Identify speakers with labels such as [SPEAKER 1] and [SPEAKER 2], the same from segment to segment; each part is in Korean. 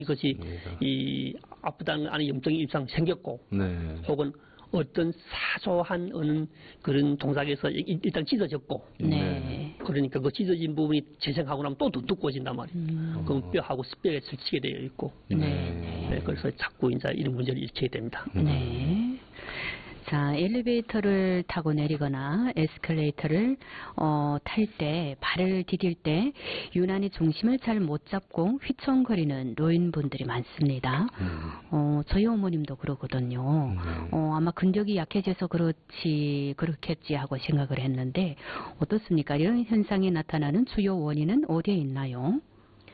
[SPEAKER 1] 이것이 이 아프다는 안에 염증이 일상 생겼고,
[SPEAKER 2] 네.
[SPEAKER 1] 혹은 어떤 사소한 어느 그런 동작에서 일단 찢어졌고,
[SPEAKER 3] 네.
[SPEAKER 1] 그러니까 그 찢어진 부분이 재생하고 나면 또 더 두꺼워진단 말이에요. 그럼 뼈하고 뼈에 설치게 되어 있고,
[SPEAKER 3] 네.
[SPEAKER 1] 그래서 자꾸 이제 이런 문제를 일으키게 됩니다.
[SPEAKER 3] 네. 자, 엘리베이터를 타고 내리거나 에스컬레이터를 탈 때, 발을 디딜 때 유난히 중심을 잘 못 잡고 휘청거리는 노인분들이 많습니다. 저희 어머님도 그러거든요. 아마 근력이 약해져서 그렇겠지 하고 생각을 했는데 어떻습니까? 이런 현상이 나타나는 주요 원인은 어디에 있나요?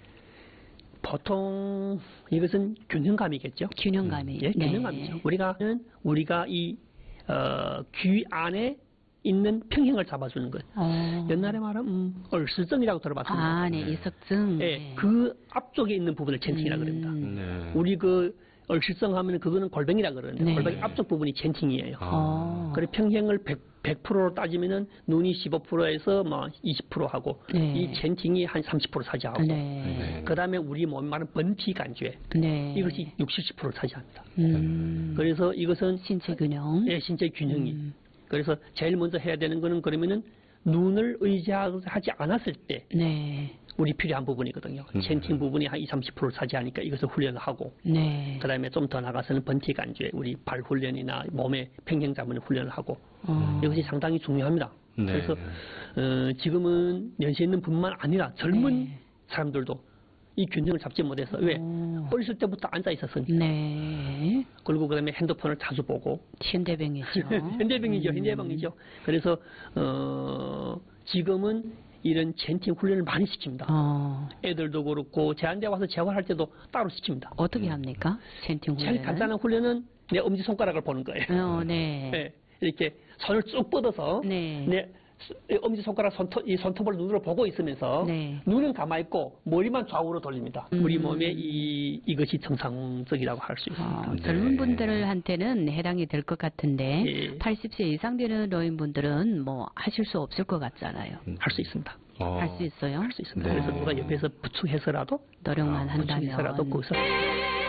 [SPEAKER 1] 보통 이것은 균형감이겠죠.
[SPEAKER 3] 균형감이.
[SPEAKER 1] 예, 균형감이죠.
[SPEAKER 3] 네.
[SPEAKER 1] 우리가 이 귀 안에 있는 평형을 잡아주는 것. 옛날에 말하면 얼실증이라고 들어봤습니다.
[SPEAKER 3] 아, 네, 이석증.
[SPEAKER 1] 네,
[SPEAKER 3] 네.
[SPEAKER 1] 그 앞쪽에 있는 부분을 젠팅이라고 그럽니다.
[SPEAKER 2] 네.
[SPEAKER 1] 우리 그 얼실증 하면 그거는 골뱅이라고 그러는데
[SPEAKER 3] 네.
[SPEAKER 1] 골뱅이 앞쪽 부분이 젠팅이에요.
[SPEAKER 3] 아.
[SPEAKER 1] 그래 평형을 100%로 따지면은 눈이 15%에서 뭐 20% 하고
[SPEAKER 3] 네.
[SPEAKER 1] 이 젠팅이 한 30% 차지하고
[SPEAKER 3] 네.
[SPEAKER 1] 그다음에 우리 몸에 많은 번피관죄
[SPEAKER 3] 네.
[SPEAKER 1] 이것이 60~70%를 차지합니다. 그래서 이것은
[SPEAKER 3] 신체 균형.
[SPEAKER 1] 예, 신체 균형이. 그래서 제일 먼저 해야 되는 거는 그러면은 눈을 의지하지 않았을 때
[SPEAKER 3] 네.
[SPEAKER 1] 우리 필요한 부분이거든요. 젠팅 부분이 한 20~30%를 차지하니까 이것을 훈련을 하고
[SPEAKER 3] 네.
[SPEAKER 1] 그 다음에 좀 더 나가서는 번티관죄 우리 발 훈련이나 몸의 평형 잡는 훈련을 하고 이것이 상당히 중요합니다.
[SPEAKER 2] 네.
[SPEAKER 1] 그래서 지금은 연세 있는 분만 아니라 젊은
[SPEAKER 3] 네.
[SPEAKER 1] 사람들도 이 균형을 잡지 못해서 왜? 어렸을 때부터 앉아 있었으니까.
[SPEAKER 3] 네.
[SPEAKER 1] 그리고 그다음에 핸드폰을 자주 보고
[SPEAKER 3] 현대병이죠.
[SPEAKER 1] 현대병이죠. 그래서 지금은 이런 젠팅 훈련을 많이 시킵니다. 애들도 그렇고 제한대 와서 재활할 때도 따로 시킵니다.
[SPEAKER 3] 어떻게 합니까? 젠팅 훈련.
[SPEAKER 1] 제일 간단한 훈련은 내 엄지 손가락을 보는 거예요.
[SPEAKER 3] 네.
[SPEAKER 1] 네, 이렇게 손을 쭉 뻗어서
[SPEAKER 3] 네.
[SPEAKER 1] 내 엄지 손가락 이 손톱을 눈으로 보고 있으면서
[SPEAKER 3] 네.
[SPEAKER 1] 눈은 감아 있고 머리만 좌우로 돌립니다. 우리 몸에 이것이 정상적이라고 할 수 있습니다.
[SPEAKER 3] 젊은 분들한테는 해당이 될 것 같은데
[SPEAKER 1] 예.
[SPEAKER 3] 80세 이상 되는 노인분들은 뭐 하실 수 없을 것 같잖아요.
[SPEAKER 1] 할 수 있습니다.
[SPEAKER 3] 할 수 있어요?
[SPEAKER 1] 할 수 있습니다.
[SPEAKER 2] 네.
[SPEAKER 1] 그래서 누가 옆에서 부축해서라도
[SPEAKER 3] 노력만 한다면.
[SPEAKER 1] 부축해서라도 거기서